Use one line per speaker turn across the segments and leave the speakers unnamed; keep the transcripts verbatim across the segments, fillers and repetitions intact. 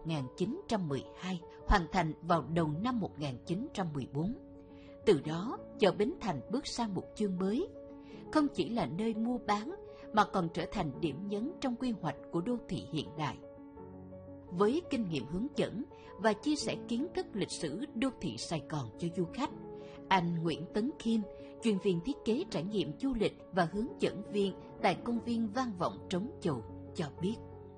một nghìn chín trăm mười hai, hoàn thành vào đầu năm một nghìn chín trăm mười bốn. Từ đó, chợ Bến Thành bước sang một chương mới, không chỉ là nơi mua bán mà còn trở thành điểm nhấn trong quy hoạch của đô thị hiện đại. Với kinh nghiệm hướng dẫn và chia sẻ kiến thức lịch sử đô thị Sài Gòn cho du khách, anh Nguyễn Tấn Khiêm, chuyên viên thiết kế trải nghiệm du lịch và hướng dẫn viên tại công viên Vang Vọng Trống Chầu cho biết.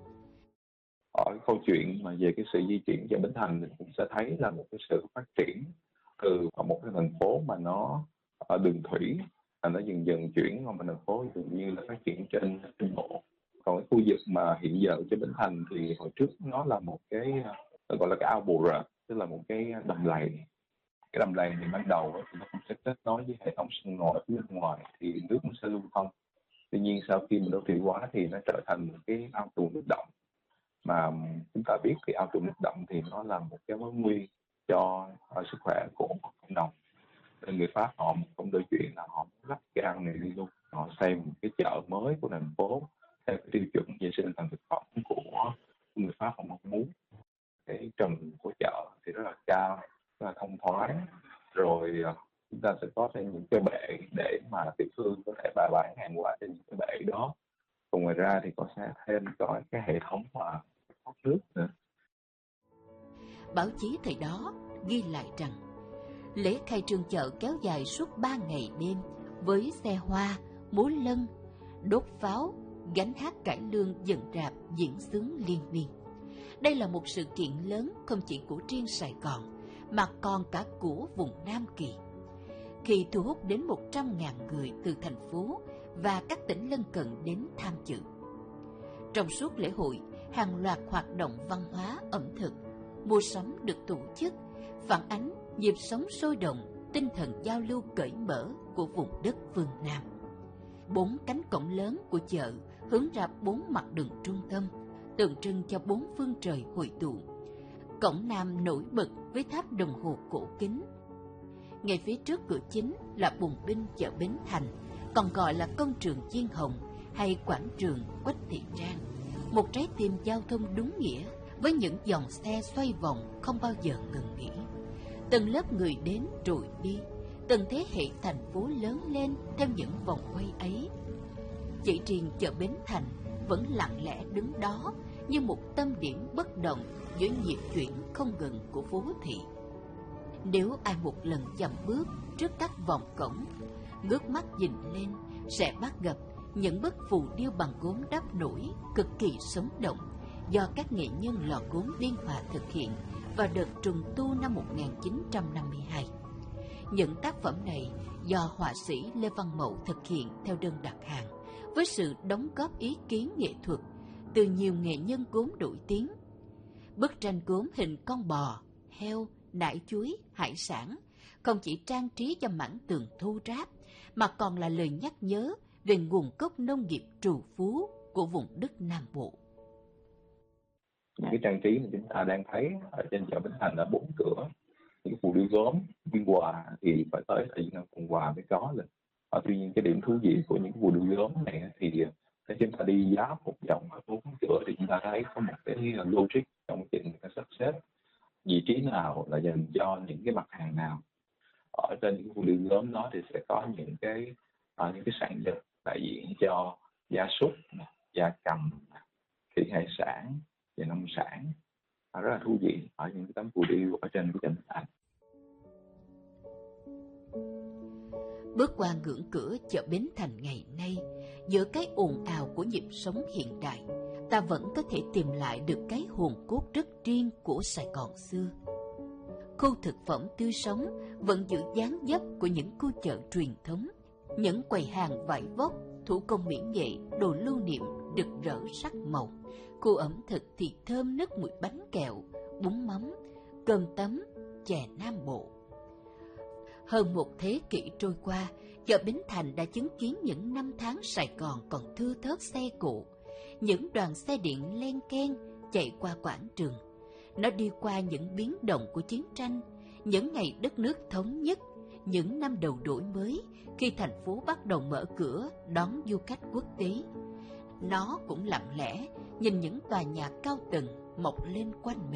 Ở câu chuyện mà về cái sự di chuyển chợ Bến Thành thì cũng sẽ thấy là một cái sự phát triển từ một cái thành phố mà nó ở đường thủy, là nó dần dần chuyển qua một thành phố dường như là phát triển trên trên bộ. Còn cái khu vực mà hiện giờ chợ Bến Thành thì hồi trước nó là một cái gọi là cái ao bù rợp, tức là một cái đầm lầy. Cái đầm lầy thì ban đầu thì nó cũng sẽ kết nối với hệ thống sông ngòi ở phía bên ngoài thì nước cũng sẽ lưu thông. Tuy nhiên sau khi mình đô thị hóa thì nó trở thành một cái ao tù nước động, mà chúng ta biết thì ao tù nước động thì nó là một cái mối nguy cho uh, sức khỏe của cộng đồng. Nên người Pháp họ không đôi chuyện là họ lắp cái ao này đi luôn, họ xây một cái chợ mới của thành phố theo cái tiêu chuẩn vệ sinh an toàn thực phẩm của người Pháp họ mong muốn. Cái trần của chợ thì rất là cao, rất là thông thoáng, rồi uh, chúng ta sẽ có thêm những cái bệ để mà tiểu thương có thể bày bán hàng hóa trên những cái bệ đó. Còn ngoài ra thì có sẽ thêm có cái hệ thống mà thoát nước nữa.
Báo chí thời đó ghi lại rằng lễ khai trương chợ kéo dài suốt ba ngày đêm với xe hoa, múa lân, đốt pháo, gánh hát cải lương dựng rạp diễn xướng liên miên. Đây là một sự kiện lớn không chỉ của riêng Sài Gòn mà còn cả của vùng Nam Kỳ, khi thu hút đến một trăm nghìn người từ thành phố và các tỉnh lân cận đến tham dự. Trong suốt lễ hội, hàng loạt hoạt động văn hóa, ẩm thực, mua sắm được tổ chức, phản ánh nhịp sống sôi động, tinh thần giao lưu cởi mở của vùng đất phương Nam. Bốn cánh cổng lớn của chợ hướng ra bốn mặt đường trung tâm, tượng trưng cho bốn phương trời hội tụ. Cổng Nam nổi bật với tháp đồng hồ cổ kính. Ngay phía trước cửa chính là bùng binh chợ Bến Thành, còn gọi là công trường Diên Hồng hay quảng trường Quách Thị Trang, một trái tim giao thông đúng nghĩa với những dòng xe xoay vòng không bao giờ ngừng nghỉ. Từng lớp người đến rồi đi, từng thế hệ thành phố lớn lên theo những vòng quay ấy. Chỉ riêng chợ Bến Thành vẫn lặng lẽ đứng đó như một tâm điểm bất động giữa nhịp chuyển không ngừng của phố thị. Nếu ai một lần chậm bước trước các vòng cổng, ngước mắt nhìn lên sẽ bắt gặp những bức phù điêu bằng gốm đắp nổi cực kỳ sống động do các nghệ nhân lò gốm Biên Hòa thực hiện vào đợt trùng tu năm một nghìn chín trăm năm mươi hai. Những tác phẩm này do họa sĩ Lê Văn Mậu thực hiện theo đơn đặt hàng, với sự đóng góp ý kiến nghệ thuật từ nhiều nghệ nhân gốm nổi tiếng. Bức tranh gốm hình con bò, heo, nải chuối, hải sản không chỉ trang trí cho mảng tường thô ráp mà còn là lời nhắc nhớ về nguồn gốc nông nghiệp trù phú của vùng đất Nam Bộ.
Những cái trang trí mà chúng ta đang thấy ở trên chợ Bến Thành là bốn cửa, những phù điêu gốm Biên Hòa thì phải tới tại Việt Nam Cộng Hòa mới có lên. À, tuy nhiên cái điểm thú vị của những phù điêu gốm này thì nếu chúng ta đi giáp một vòng ở bốn cửa thì chúng ta thấy có một cái logic trong chuyện người ta sắp xếp vị trí nào là dành cho những cái mặt hàng nào. Ở trên những phù điêu gốm đó thì sẽ có những cái uh, những cái sản vật đại diện cho gia súc, gia cầm, thủy hải sản và nông sản. À, rất là thú vị ở những cái tấm phù điêu ở trên cái Bến Thành.
Bước qua ngưỡng cửa chợ Bến Thành ngày nay, giữa cái ồn ào của nhịp sống hiện đại, ta vẫn có thể tìm lại được cái hồn cốt rất riêng của Sài Gòn xưa. Khu thực phẩm tươi sống vẫn giữ dáng dấp của những khu chợ truyền thống, những quầy hàng vải vóc, thủ công mỹ nghệ, đồ lưu niệm rực rỡ sắc màu. Khu ẩm thực thì thơm nức mùi bánh kẹo, bún mắm, cơm tấm, chè Nam Bộ. Hơn một thế kỷ trôi qua, chợ Bến Thành đã chứng kiến những năm tháng Sài Gòn còn thưa thớt xe cộ, những đoàn xe điện len keng chạy qua quảng trường. Nó đi qua những biến động của chiến tranh, những ngày đất nước thống nhất, những năm đầu đổi mới khi thành phố bắt đầu mở cửa đón du khách quốc tế. Nó cũng lặng lẽ nhìn những tòa nhà cao tầng mọc lên quanh mình.